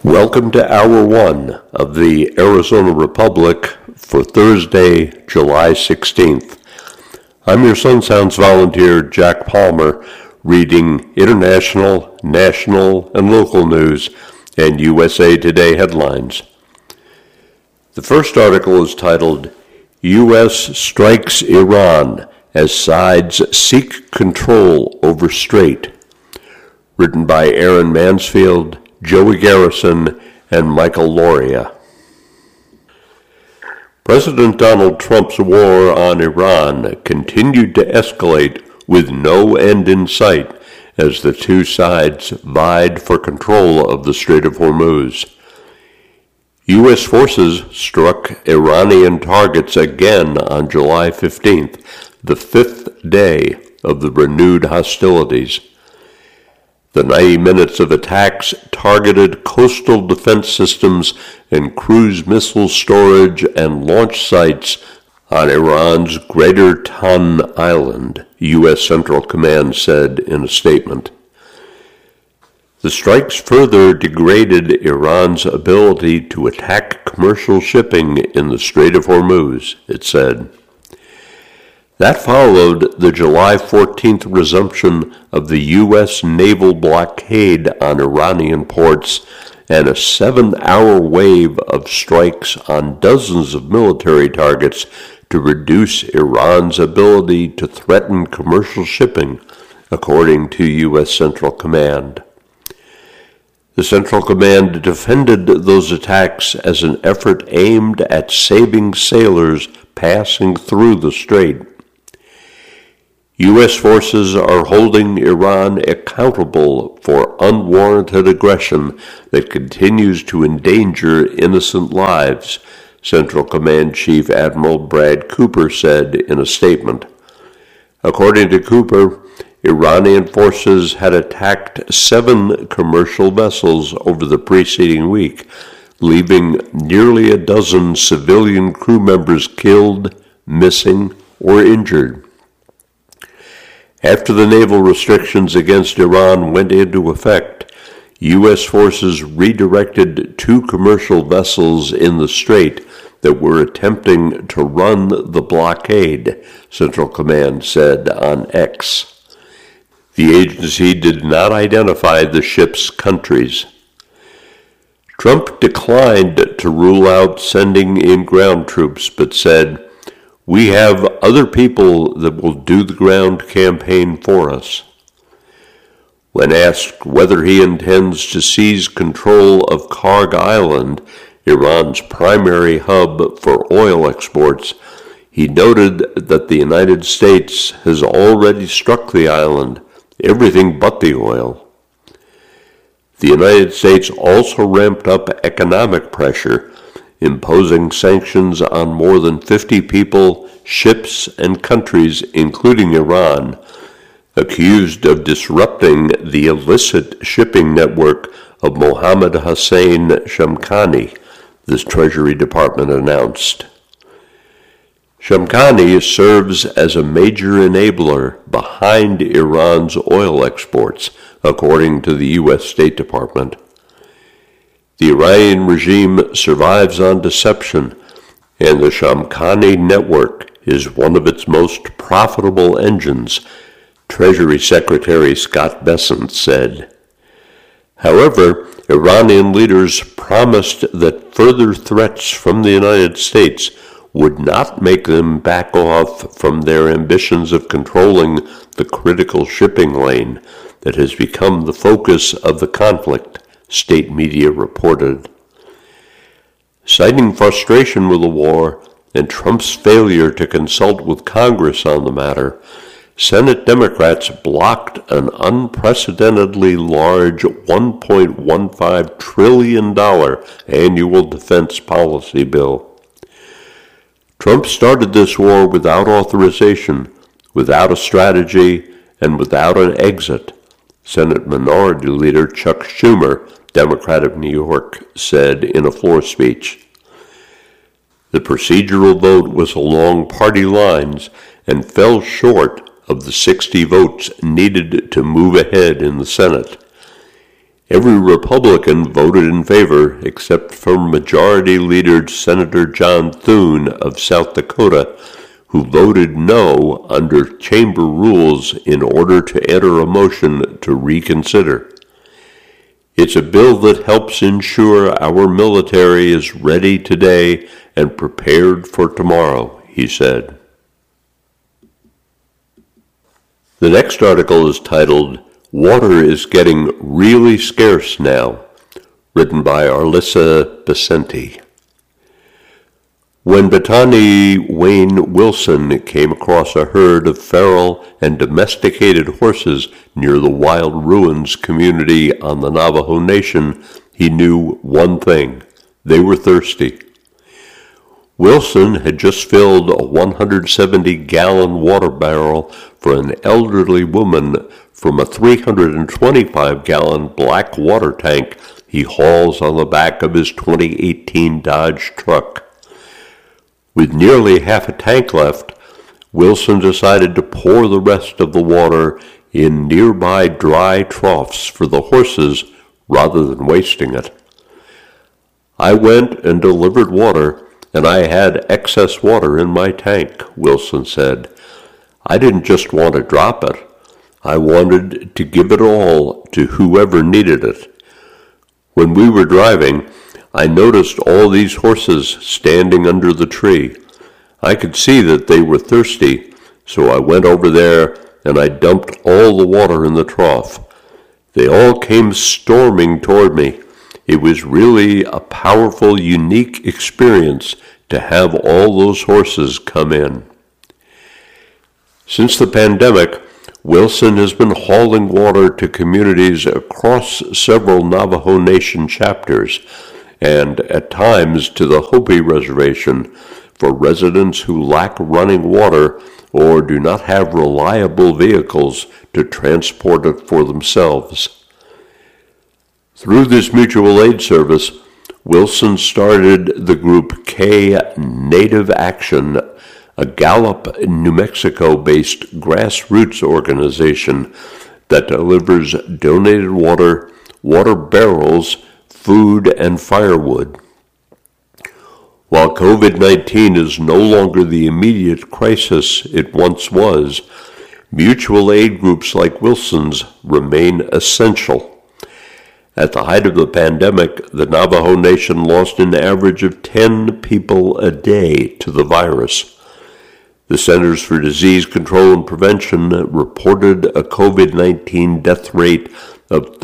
Welcome to Hour 1 of the Arizona Republic for Thursday, July 16th. I'm your Sun Sounds volunteer, Jack Palmer, reading international, national, and local news and USA Today headlines. The first article is titled, U.S. Strikes Iran as Sides Seek Control Over Strait, written by Aaron Mansfield, Joey Garrison, and Michael Loria. President Donald Trump's war on Iran continued to escalate with no end in sight as the two sides vied for control of the Strait of Hormuz. U.S. forces struck Iranian targets again on July 15th, the fifth day of the renewed hostilities. The 90 minutes of attacks targeted coastal defense systems and cruise missile storage and launch sites on Iran's Greater Tan Island, U.S. Central Command said in a statement. The strikes further degraded Iran's ability to attack commercial shipping in the Strait of Hormuz, it said. That followed the July 14th resumption of the U.S. naval blockade on Iranian ports and a 7-hour wave of strikes on dozens of military targets to reduce Iran's ability to threaten commercial shipping, according to U.S. Central Command. The Central Command defended those attacks as an effort aimed at saving sailors passing through the strait. U.S. forces are holding Iran accountable for unwarranted aggression that continues to endanger innocent lives, Central Command Chief Admiral Brad Cooper said in a statement. According to Cooper, Iranian forces had attacked 7 commercial vessels over the preceding week, leaving nearly a dozen civilian crew members killed, missing, or injured. After the naval restrictions against Iran went into effect, U.S. forces redirected 2 commercial vessels in the strait that were attempting to run the blockade, Central Command said on X. The agency did not identify the ships' countries. Trump declined to rule out sending in ground troops, but said, "We have other people that will do the ground campaign for us." When asked whether he intends to seize control of Karg Island, Iran's primary hub for oil exports, he noted that the United States has already struck the island, everything but the oil. The United States also ramped up economic pressure, imposing sanctions on more than 50 people, ships, and countries, including Iran, accused of disrupting the illicit shipping network of Mohammed Hossein Shamkhani, the Treasury Department announced. Shamkhani serves as a major enabler behind Iran's oil exports, according to the U.S. State Department. The Iranian regime survives on deception, and the Shamkhani network is one of its most profitable engines, Treasury Secretary Scott Bessent said. However, Iranian leaders promised that further threats from the United States would not make them back off from their ambitions of controlling the critical shipping lane that has become the focus of the conflict, state media reported. Citing frustration with the war and Trump's failure to consult with Congress on the matter, Senate Democrats blocked an unprecedentedly large $1.15 trillion annual defense policy bill. Trump started this war without authorization, without a strategy, and without an exit, Senate Minority Leader Chuck Schumer, Democrat of New York, said in a floor speech. The procedural vote was along party lines and fell short of the 60 votes needed to move ahead in the Senate. Every Republican voted in favor except for Majority Leader Senator John Thune of South Dakota, who voted no under chamber rules in order to enter a motion to reconsider. It's a bill that helps ensure our military is ready today and prepared for tomorrow, he said. The next article is titled, Water is Getting Really Scarce Now, written by Arlissa Becenti. When Bethany Wayne Wilson came across a herd of feral and domesticated horses near the Wild Ruins community on the Navajo Nation, he knew one thing: they were thirsty. Wilson had just filled a 170-gallon water barrel for an elderly woman from a 325-gallon black water tank he hauls on the back of his 2018 Dodge truck. With nearly half a tank left, Wilson decided to pour the rest of the water in nearby dry troughs for the horses rather than wasting it. I went and delivered water, and I had excess water in my tank, Wilson said. I didn't just want to drop it. I wanted to give it all to whoever needed it. When we were driving, I noticed all these horses standing under the tree. I could see that they were thirsty, so I went over there and I dumped all the water in the trough. They all came storming toward me. It was really a powerful, unique experience to have all those horses come in. Since the pandemic, Wilson has been hauling water to communities across several Navajo Nation chapters, and at times to the Hopi Reservation for residents who lack running water or do not have reliable vehicles to transport it for themselves. Through this mutual aid service, Wilson started the group K Native Action, a Gallup, New Mexico-based grassroots organization that delivers donated water, water barrels, food, and firewood. While COVID-19 is no longer the immediate crisis it once was, mutual aid groups like Wilson's remain essential. At the height of the pandemic, the Navajo Nation lost an average of 10 people a day to the virus. The Centers for Disease Control and Prevention reported a COVID-19 death rate of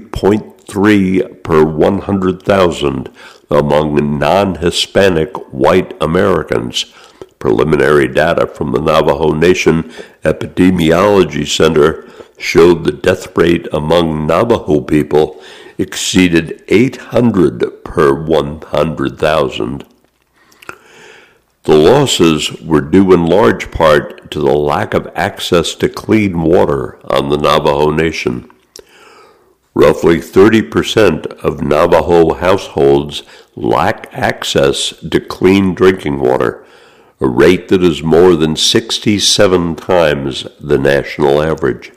30.3 per 100,000 among non-Hispanic white Americans. Preliminary data from the Navajo Nation Epidemiology Center showed the death rate among Navajo people exceeded 800 per 100,000. The losses were due in large part to the lack of access to clean water on the Navajo Nation. Roughly 30% of Navajo households lack access to clean drinking water, a rate that is more than 67 times the national average.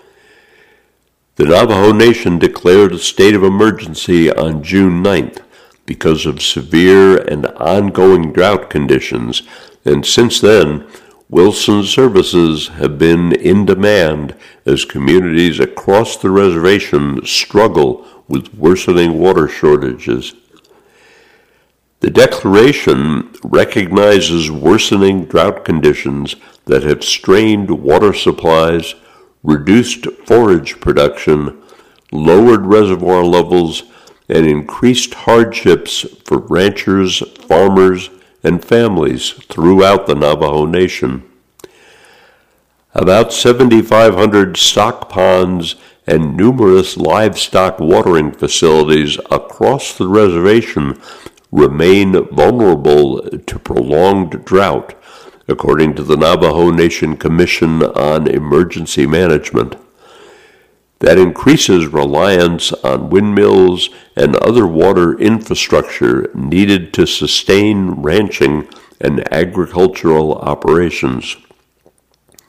The Navajo Nation declared a state of emergency on June 9th because of severe and ongoing drought conditions, and since then, Wilson's services have been in demand as communities across the reservation struggle with worsening water shortages. The declaration recognizes worsening drought conditions that have strained water supplies, reduced forage production, lowered reservoir levels, and increased hardships for ranchers, farmers, and families throughout the Navajo Nation. About 7,500 stock ponds and numerous livestock watering facilities across the reservation remain vulnerable to prolonged drought, according to the Navajo Nation Commission on Emergency Management. That increases reliance on windmills and other water infrastructure needed to sustain ranching and agricultural operations.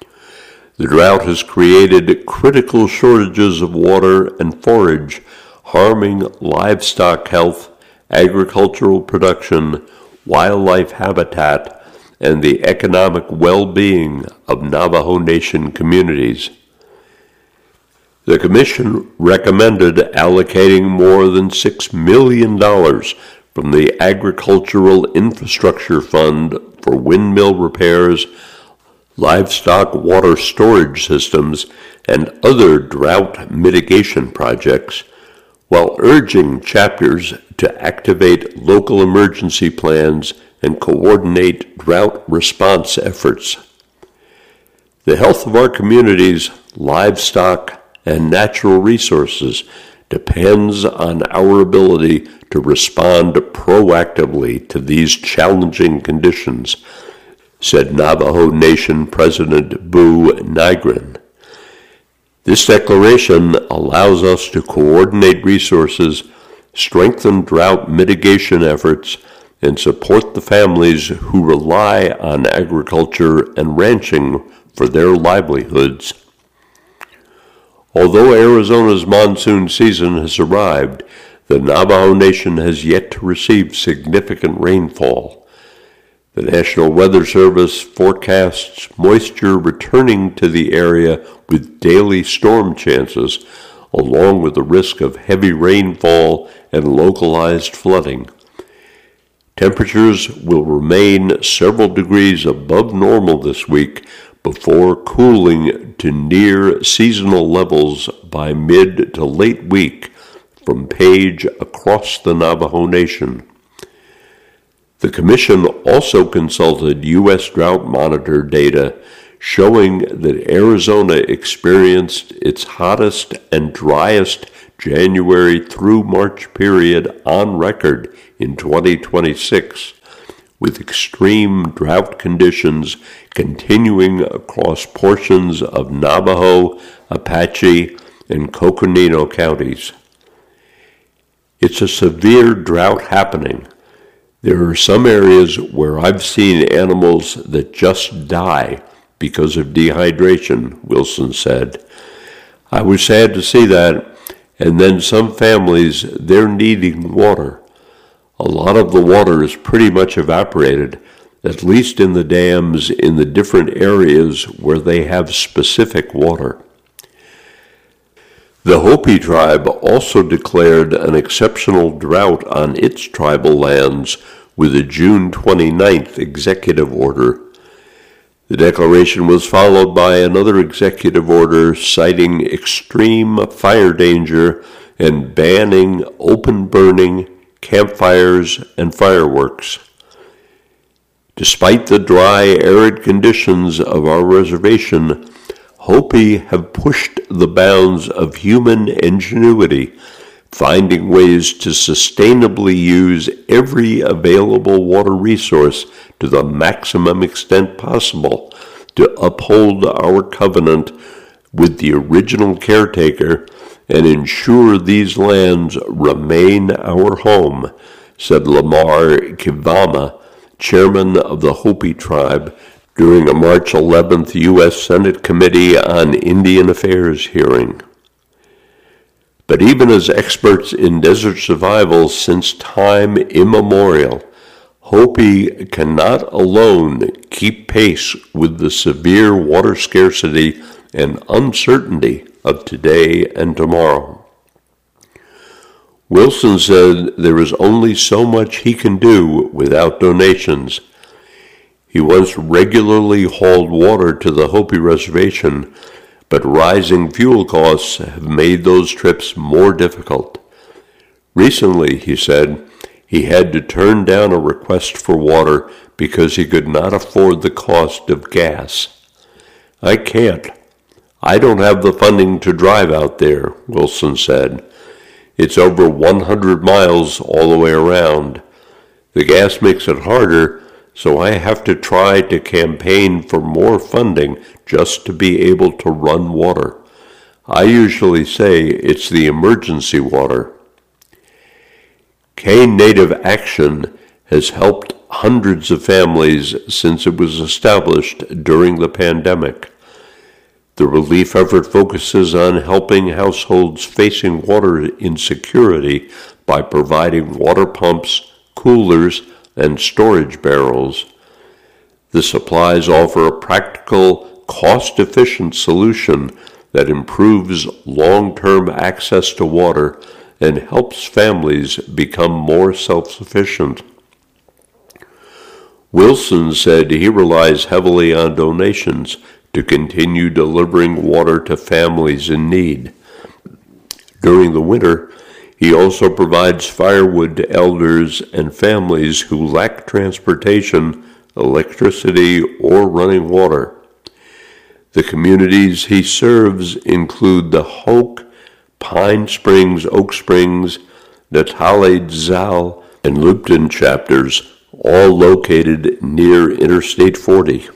The drought has created critical shortages of water and forage, harming livestock health, agricultural production, wildlife habitat, and the economic well-being of Navajo Nation communities. The Commission recommended allocating more than $6 million from the Agricultural Infrastructure Fund for windmill repairs, livestock water storage systems, and other drought mitigation projects, while urging chapters to activate local emergency plans and coordinate drought response efforts. The health of our communities, livestock, and natural resources depends on our ability to respond proactively to these challenging conditions, said Navajo Nation President Boo Nygren. This declaration allows us to coordinate resources, strengthen drought mitigation efforts, and support the families who rely on agriculture and ranching for their livelihoods. Although Arizona's monsoon season has arrived, the Navajo Nation has yet to receive significant rainfall. The National Weather Service forecasts moisture returning to the area with daily storm chances, along with the risk of heavy rainfall and localized flooding. Temperatures will remain several degrees above normal this week before cooling to near seasonal levels by mid to late week from Page across the Navajo Nation. The Commission also consulted U.S. Drought Monitor data showing that Arizona experienced its hottest and driest January through March period on record in 2026, with extreme drought conditions continuing across portions of Navajo, Apache, and Coconino counties. It's a severe drought happening. There are some areas where I've seen animals that just die because of dehydration, Wilson said. I was sad to see that, and then some families, they're needing water. A lot of the water is pretty much evaporated, at least in the dams in the different areas where they have specific water. The Hopi tribe also declared an exceptional drought on its tribal lands with a June 29th executive order. The declaration was followed by another executive order citing extreme fire danger and banning open burning, campfires, and fireworks. Despite the dry, arid conditions of our reservation, Hopi have pushed the bounds of human ingenuity, finding ways to sustainably use every available water resource to the maximum extent possible to uphold our covenant with the original caretaker and ensure these lands remain our home, said Lamar Kivama, chairman of the Hopi tribe, during a March 11th U.S. Senate Committee on Indian Affairs hearing. But even as experts in desert survival since time immemorial, Hopi cannot alone keep pace with the severe water scarcity and uncertainty of today and tomorrow. Wilson said there is only so much he can do without donations. He once regularly hauled water to the Hopi reservation, but rising fuel costs have made those trips more difficult. Recently, he said, he had to turn down a request for water because he could not afford the cost of gas. I can't. I don't have the funding to drive out there, Wilson said. It's over 100 miles all the way around. The gas makes it harder, so I have to try to campaign for more funding just to be able to run water. I usually say it's the emergency water. Cane Native Action has helped hundreds of families since it was established during the pandemic. The relief effort focuses on helping households facing water insecurity by providing water pumps, coolers, and storage barrels. The supplies offer a practical, cost-efficient solution that improves long-term access to water and helps families become more self-sufficient. Wilson said he relies heavily on donations to continue delivering water to families in need. During the winter, he also provides firewood to elders and families who lack transportation, electricity, or running water. The communities he serves include the Hoke, Pine Springs, Oak Springs, Natale Zal, and Lupton chapters, all located near Interstate 40.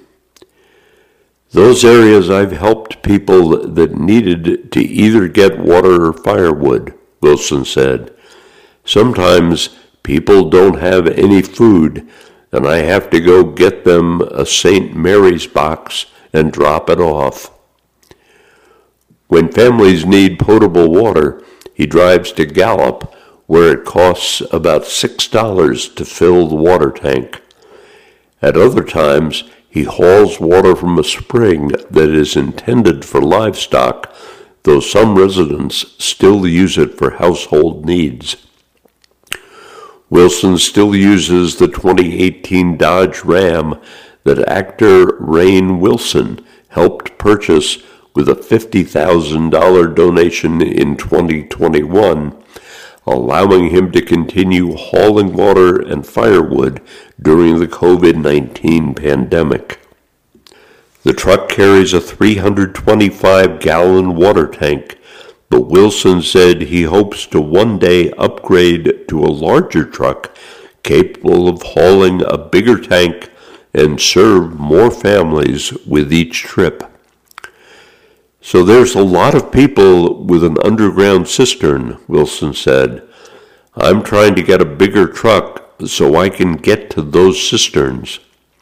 Those areas I've helped people that needed to either get water or firewood, Wilson said. Sometimes people don't have any food, and I have to go get them a St. Mary's box and drop it off. When families need potable water, he drives to Gallup, where it costs about $6 to fill the water tank. At other times, he hauls water from a spring that is intended for livestock, though some residents still use it for household needs. Wilson still uses the 2018 Dodge Ram that actor Rainn Wilson helped purchase with a $50,000 donation in 2021, allowing him to continue hauling water and firewood during the COVID-19 pandemic. The truck carries a 325-gallon water tank, but Wilson said he hopes to one day upgrade to a larger truck capable of hauling a bigger tank and serve more families with each trip. So there's a lot of people with an underground cistern, Wilson said. I'm trying to get a bigger truck so I can get to those cisterns.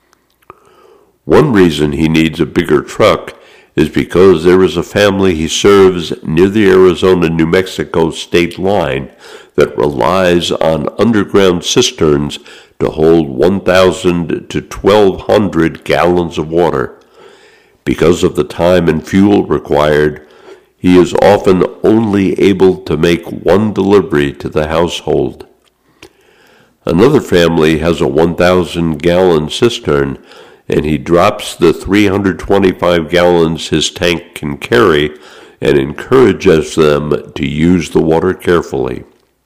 One reason he needs a bigger truck is because there is a family he serves near the Arizona-New Mexico state line that relies on underground cisterns to hold 1,000 to 1,200 gallons of water. Because of the time and fuel required, he is often only able to make one delivery to the household. Another family has a 1,000-gallon cistern, and he drops the 325 gallons his tank can carry and encourages them to use the water carefully.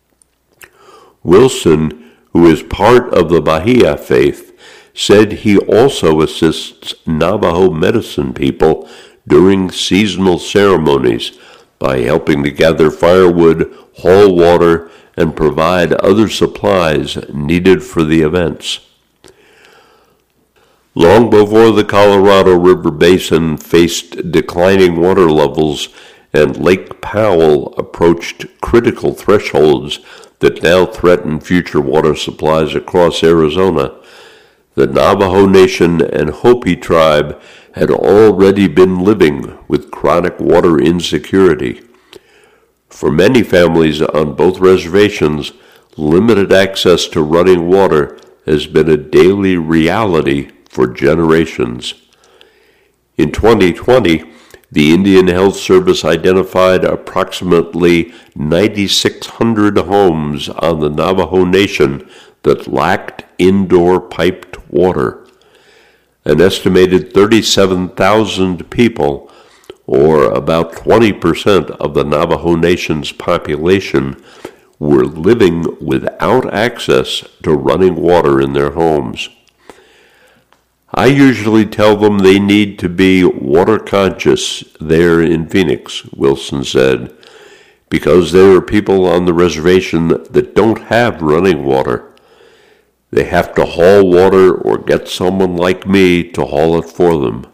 Wilson, who is part of the Bahia faith, said he also assists Navajo medicine people during seasonal ceremonies by helping to gather firewood, haul water, and provide other supplies needed for the events. Long before the Colorado River Basin faced declining water levels and Lake Powell approached critical thresholds that now threaten future water supplies across Arizona, the Navajo Nation and Hopi tribe had already been living with chronic water insecurity. For many families on both reservations, limited access to running water has been a daily reality for generations. In 2020, the Indian Health Service identified approximately 9,600 homes on the Navajo Nation that lacked indoor piped water. An estimated 37,000 people, or about 20% of the Navajo Nation's population, were living without access to running water in their homes. I usually tell them they need to be water conscious there in Phoenix, Wilson said, because there are people on the reservation that don't have running water. They have to haul water or get someone like me to haul it for them.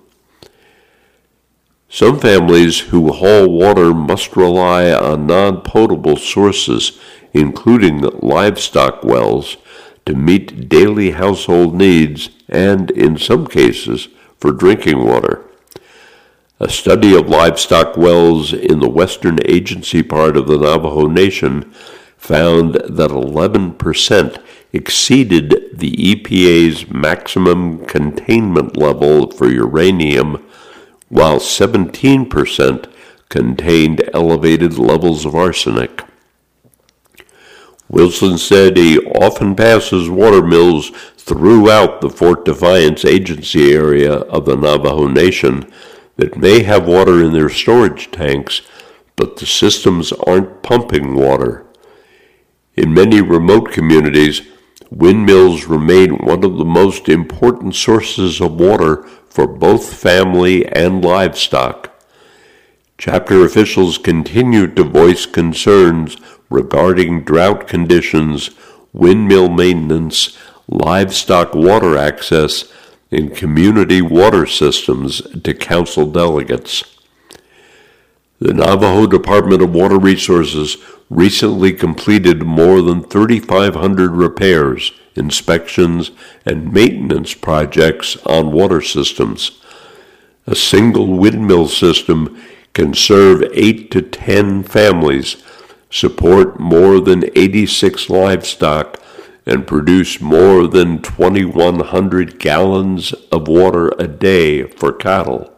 Some families who haul water must rely on non-potable sources, including livestock wells, to meet daily household needs and, in some cases, for drinking water. A study of livestock wells in the western agency part of the Navajo Nation found that 11% exceeded the EPA's maximum containment level for uranium, while 17% contained elevated levels of arsenic. Wilson said he often passes water mills throughout the Fort Defiance agency area of the Navajo Nation that may have water in their storage tanks, but the systems aren't pumping water. In many remote communities, windmills remain one of the most important sources of water for both family and livestock. Chapter officials continued to voice concerns regarding drought conditions, windmill maintenance, livestock water access, and community water systems to council delegates. The Navajo Department of Water Resources recently completed more than 3,500 repairs, inspections, and maintenance projects on water systems. A single windmill system can serve 8 to 10 families, support more than 86 livestock, and produce more than 2,100 gallons of water a day for cattle.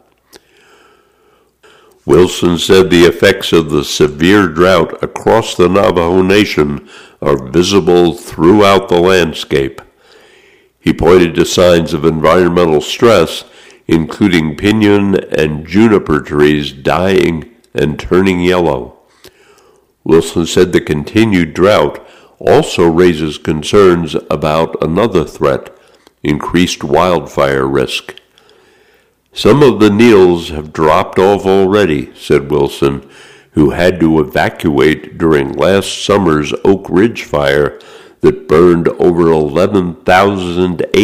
Wilson said the effects of the severe drought across the Navajo Nation are visible throughout the landscape. He pointed to signs of environmental stress, including pinyon and juniper trees dying and turning yellow. Wilson said the continued drought also raises concerns about another threat, increased wildfire risk. Some of the needles have dropped off already, said Wilson, who had to evacuate during last summer's Oak Ridge fire that burned over 11,000